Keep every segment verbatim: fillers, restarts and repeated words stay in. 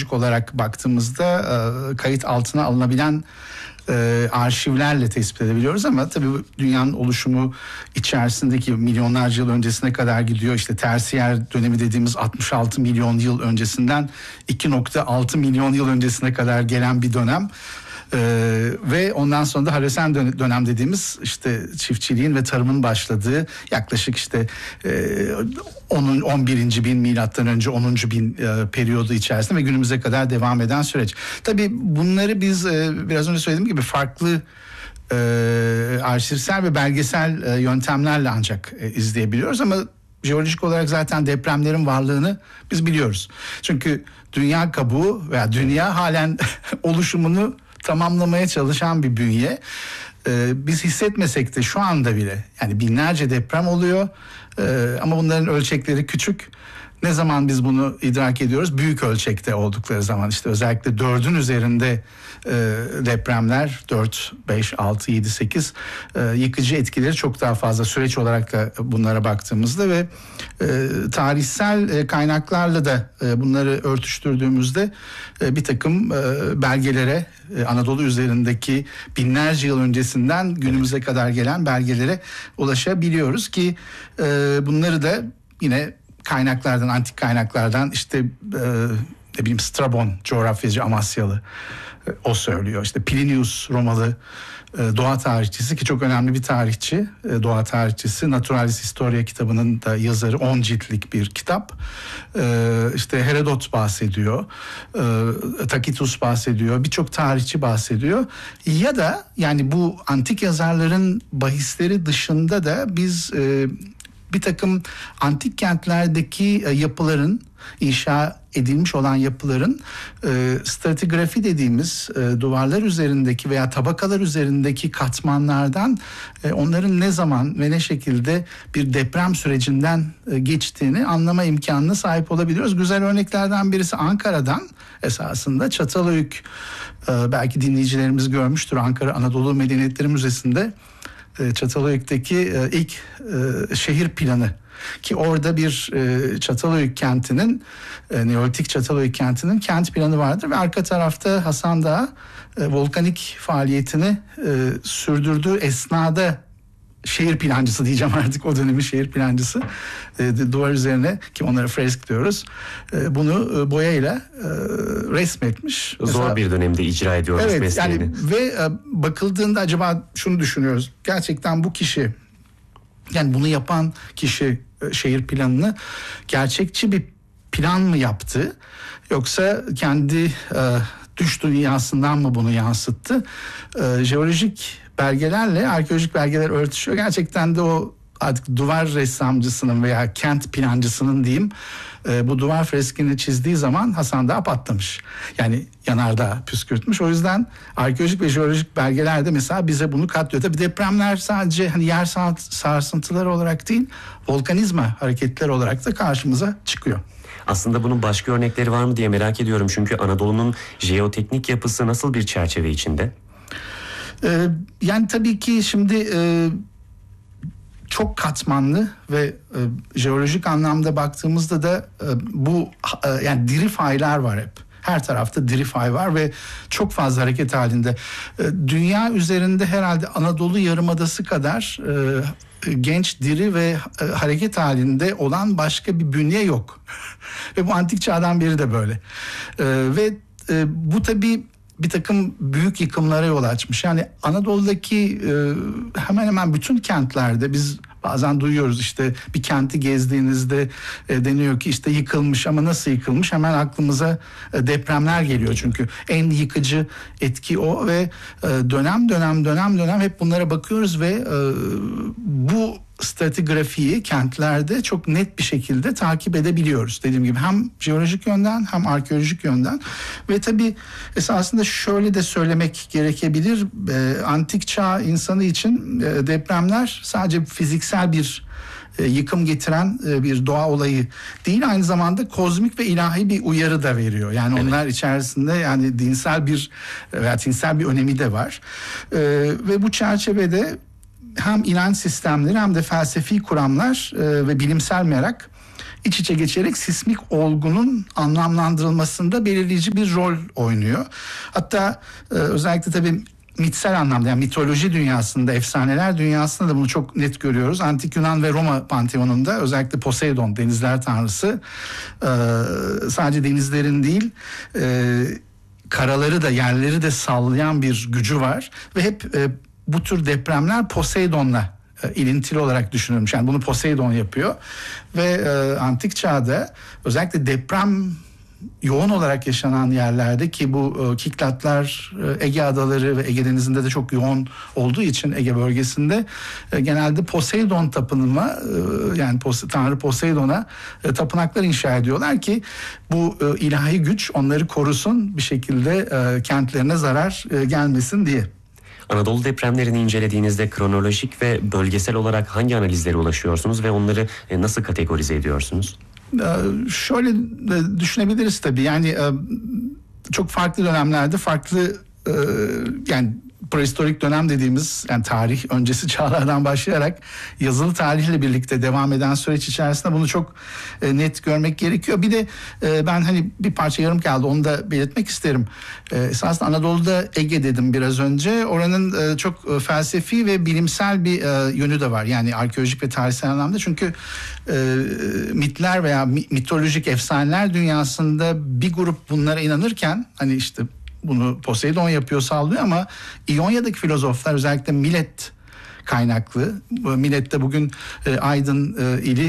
jeolojik olarak baktığımızda e, kayıt altına alınabilen e, arşivlerle tespit edebiliyoruz ama tabii dünyanın oluşumu içerisindeki milyonlarca yıl öncesine kadar gidiyor. İşte tersiyer dönemi dediğimiz altmış altı milyon yıl öncesinden iki nokta altı milyon yıl öncesine kadar gelen bir dönem. Ee, ve ondan sonra da Halosen dönem dediğimiz işte çiftçiliğin ve tarımın başladığı yaklaşık işte e, onun on birinci bin milattan önce onuncu bin e, periyodu içerisinde ve günümüze kadar devam eden süreç. Tabii bunları biz e, biraz önce söylediğim gibi farklı e, arşivsel ve belgesel e, yöntemlerle ancak e, izleyebiliyoruz ama jeolojik olarak zaten depremlerin varlığını biz biliyoruz. Çünkü dünya kabuğu veya dünya halen oluşumunu tamamlamaya çalışan bir bünye. Ee, biz hissetmesek de şu anda bile yani binlerce deprem oluyor ee, ama bunların ölçekleri küçük. Ne zaman biz bunu idrak ediyoruz? Büyük ölçekte oldukları zaman işte özellikle dördün üzerinde e, depremler dört, beş, altı, yedi, sekiz e, yıkıcı etkileri çok daha fazla süreç olarak da bunlara baktığımızda ve e, tarihsel e, kaynaklarla da e, bunları örtüştürdüğümüzde e, bir takım e, belgelere e, Anadolu üzerindeki binlerce yıl öncesinden günümüze kadar gelen belgelere ulaşabiliyoruz ki e, bunları da yine kaynaklardan, antik kaynaklardan işte e, ne bileyim Strabon coğrafyacı Amasyalı e, o söylüyor. İşte Plinius Romalı e, doğa tarihçisi ki çok önemli bir tarihçi, e, doğa tarihçisi. Naturalis Historia kitabının da yazarı, on ciltlik bir kitap. E, işte Herodot bahsediyor, e, Tacitus bahsediyor, birçok tarihçi bahsediyor. Ya da yani bu antik yazarların bahisleri dışında da biz e, bir takım antik kentlerdeki yapıların, inşa edilmiş olan yapıların e, stratigrafi dediğimiz e, duvarlar üzerindeki veya tabakalar üzerindeki katmanlardan e, onların ne zaman ve ne şekilde bir deprem sürecinden e, geçtiğini anlama imkanına sahip olabiliyoruz. Güzel örneklerden birisi Ankara'dan esasında Çatalhöyük, e, belki dinleyicilerimiz görmüştür, Ankara Anadolu Medeniyetleri Müzesi'nde Çatalhöyük'teki ilk şehir planı ki orada bir Çatalhöyük kentinin, Neolitik Çatalhöyük kentinin kent planı vardır ve arka tarafta Hasan Dağı volkanik faaliyetini sürdürdüğü esnada şehir plancısı diyeceğim artık o dönemin şehir plancısı e, duvar üzerine ki onlara fresk diyoruz e, bunu e, boyayla e, resmetmiş. Zor Mesela, bir dönemde icra ediyoruz evet, mesleğini. Yani ve e, bakıldığında acaba şunu düşünüyoruz, gerçekten bu kişi yani bunu yapan kişi e, şehir planını gerçekçi bir plan mı yaptı yoksa kendi e, düş dünyasından mı bunu yansıttı? E, jeolojik belgelerle arkeolojik belgeler örtüşüyor. Gerçekten de o artık duvar ressamcısının veya kent plancısının diyeyim e, bu duvar freskini çizdiği zaman Hasan Dağı patlamış. Yani yanardağ püskürtmüş. O yüzden arkeolojik ve jeolojik belgeler de mesela bize bunu katlıyor. Tabii depremler sadece hani yer sarsıntıları olarak değil, volkanizma hareketler olarak da karşımıza çıkıyor. Aslında bunun başka örnekleri var mı diye merak ediyorum. Çünkü Anadolu'nun jeoteknik yapısı nasıl bir çerçeve içinde? Ee, yani tabii ki şimdi e, çok katmanlı ve e, jeolojik anlamda baktığımızda da e, bu e, yani diri faylar var hep. Her tarafta diri fay var ve çok fazla hareket halinde. E, dünya üzerinde herhalde Anadolu Yarımadası kadar e, genç, diri ve e, hareket halinde olan başka bir bünye yok. Ve bu antik çağdan beri de böyle. E, ve e, bu tabii bir takım büyük yıkımlara yol açmış. Yani Anadolu'daki e, hemen hemen bütün kentlerde biz bazen duyuyoruz işte bir kenti gezdiğinizde e, deniyor ki işte yıkılmış ama nasıl yıkılmış? Hemen aklımıza e, depremler geliyor çünkü en yıkıcı etki o ve e, dönem dönem dönem dönem hep bunlara bakıyoruz ve e, bu stratigrafiyi kentlerde çok net bir şekilde takip edebiliyoruz. Dediğim gibi hem jeolojik yönden hem arkeolojik yönden ve tabii esasında şöyle de söylemek gerekebilir. E, antik çağ insanı için e, depremler sadece fiziksel bir e, yıkım getiren e, bir doğa olayı değil, aynı zamanda kozmik ve ilahi bir uyarı da veriyor. Yani evet. Onlar içerisinde yani dinsel bir veya dinsel bir önemi de var. E, ve bu çerçevede hem inanç sistemleri hem de felsefi kuramlar e, ve bilimsel merak iç içe geçerek sismik olgunun anlamlandırılmasında belirleyici bir rol oynuyor. Hatta e, özellikle tabii mitsel anlamda, yani mitoloji dünyasında, efsaneler dünyasında da bunu çok net görüyoruz. Antik Yunan ve Roma panteonunda özellikle Poseidon, denizler tanrısı, e, sadece denizlerin değil e, karaları da yerleri de sallayan bir gücü var ve hep e, bu tür depremler Poseidon'la e, ilintili olarak düşünülmüş. Yani bunu Poseidon yapıyor ve e, antik çağda özellikle deprem yoğun olarak yaşanan yerlerde, ki bu e, Kiklatlar e, Ege adaları ve Ege Denizi'nde de çok yoğun olduğu için Ege bölgesinde e, genelde Poseidon tapınma e, yani Pos- Tanrı Poseidon'a e, tapınaklar inşa ediyorlar ki bu e, ilahi güç onları korusun, bir şekilde e, kentlerine zarar e, gelmesin diye. Anadolu depremlerini incelediğinizde kronolojik ve bölgesel olarak hangi analizlere ulaşıyorsunuz ve onları nasıl kategorize ediyorsunuz? Ee, şöyle düşünebiliriz tabii, yani çok farklı dönemlerde farklı, yani prehistorik dönem dediğimiz, yani tarih öncesi çağlardan başlayarak yazılı tarihle birlikte devam eden süreç içerisinde bunu çok e, net görmek gerekiyor. Bir de e, ben hani bir parça yarım kaldı, onu da belirtmek isterim. E, esasında Anadolu'da Ege dedim biraz önce. Oranın e, çok e, felsefi ve bilimsel bir e, yönü de var. Yani arkeolojik ve tarihsel anlamda. Çünkü e, mitler veya mitolojik efsaneler dünyasında bir grup bunlara inanırken, hani işte bunu Poseidon yapıyor, sağlıyor, ama İonya'daki filozoflar özellikle Milet kaynaklı. Milet'te bugün e, Aydın e, ili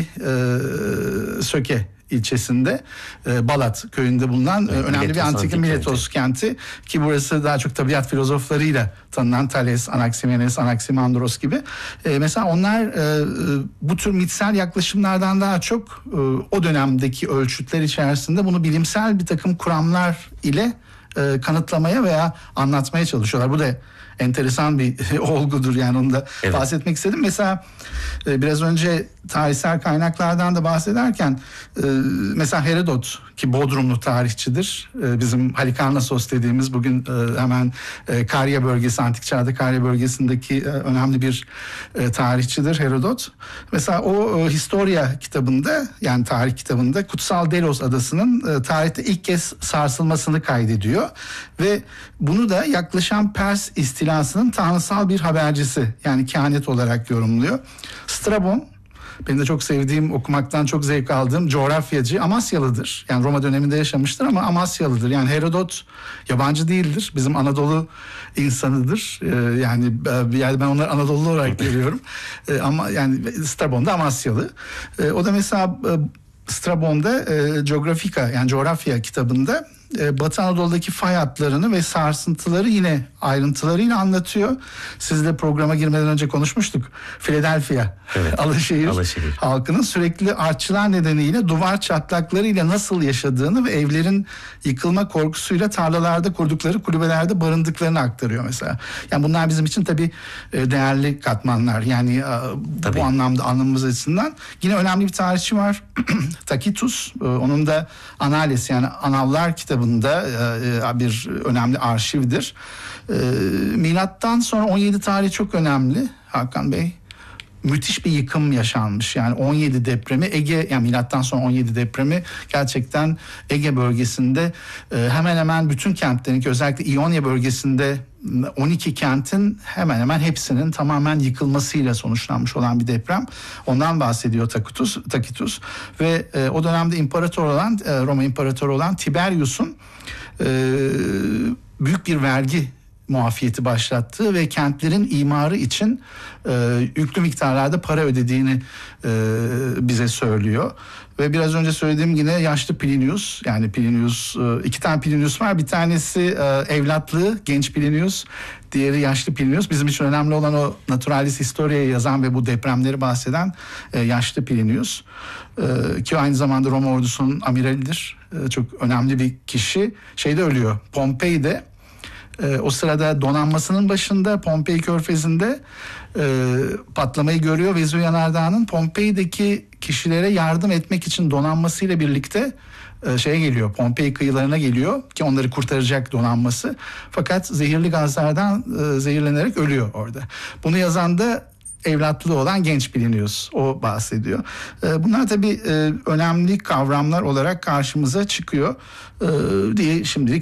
e, Söke ilçesinde e, Balat köyünde bulunan evet, önemli Miletos, bir antik Miletos kenti. kenti ki burası daha çok tabiat filozoflarıyla tanınan Thales, Anaximenes, Anaximandros gibi. E, mesela onlar e, bu tür mitsel yaklaşımlardan daha çok e, o dönemdeki ölçütler içerisinde bunu bilimsel bir takım kuramlar ile E, kanıtlamaya veya anlatmaya çalışıyorlar. Bu da enteresan bir olgudur, yani onu da evet. bahsetmek istedim. Mesela e, biraz önce tarihsel kaynaklardan da bahsederken e, mesela Herodot, ki Bodrumlu tarihçidir. E, bizim Halikarnassos dediğimiz bugün e, hemen e, Karya bölgesi, antik çağda Karya bölgesindeki e, önemli bir e, tarihçidir Herodot. Mesela o e, Historia kitabında, yani tarih kitabında Kutsal Delos adasının e, tarihte ilk kez sarsılmasını kaydediyor ve bunu da yaklaşan Pers istilasının tanrısal bir habercisi, yani kehanet olarak yorumluyor. Strabon, benim de çok sevdiğim, okumaktan çok zevk aldığım coğrafyacı, Amasyalıdır. Yani Roma döneminde yaşamıştır ama Amasyalıdır. Yani Herodot yabancı değildir. Bizim Anadolu insanıdır. Ee, yani bir yerde ben onları Anadolu olarak görüyorum. Ee, ama yani Strabon da Amasyalı. Ee, o da mesela Strabon'da e, Geographica, yani coğrafya kitabında e, Batı Anadolu'daki fay hatlarını ve sarsıntıları yine ayrıntılarıyla anlatıyor. Sizle programa girmeden önce konuşmuştuk. Philadelphia, evet. Alaşehir, Alaşehir halkının sürekli artçılar nedeniyle duvar çatlaklarıyla nasıl yaşadığını ve evlerin yıkılma korkusuyla tarlalarda kurdukları kulübelerde barındıklarını aktarıyor mesela. Yani bunlar bizim için tabii değerli katmanlar. Yani tabii. Bu anlamda anlamamız açısından. Yine önemli bir tarihçi var. Tacitus. Onun da Anales, yani Anallar kitabında bir önemli arşivdir. Milattan sonra on yedi tarihi çok önemli Hakan Bey. Müthiş bir yıkım yaşanmış. Yani on yedi depremi Ege, yani milattan sonra on yedi depremi gerçekten Ege bölgesinde hemen hemen bütün kentlerin, ki özellikle İonya bölgesinde on iki kentin hemen hemen hepsinin tamamen yıkılmasıyla sonuçlanmış olan bir deprem. Ondan bahsediyor Tacitus. Tacitus ve e, o dönemde imparator olan e, Roma imparatoru olan Tiberius'un e, büyük bir vergi muafiyeti başlattığı ve kentlerin imarı için e, yüklü miktarlarda para ödediğini e, bize söylüyor. Ve biraz önce söylediğim yine yaşlı Plinius, yani Plinius, iki tane Plinius var. Bir tanesi evlatlığı, genç Plinius, diğeri yaşlı Plinius. Bizim için önemli olan o Naturalis Historia'yı yazan ve bu depremleri bahseden yaşlı Plinius. Ki aynı zamanda Roma ordusunun amiralidir. Çok önemli bir kişi. Şeyde ölüyor, Pompei'de. E, o sırada donanmasının başında Pompei Körfezi'nde e, patlamayı görüyor. Vezüv Yanardağı'nın Pompei'deki kişilere yardım etmek için donanmasıyla birlikte e, şeye geliyor, Pompei kıyılarına geliyor ki onları kurtaracak donanması. Fakat zehirli gazlardan e, zehirlenerek ölüyor orada. Bunu yazan da evlatlığı olan genç Plinius, o bahsediyor. E, bunlar tabii e, önemli kavramlar olarak karşımıza çıkıyor e, diye şimdilik